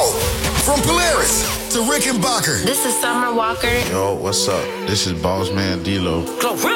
From Polaris to Rickenbacker. This is Summer Walker. Yo, what's up? This is Boss Man D-Lo. Go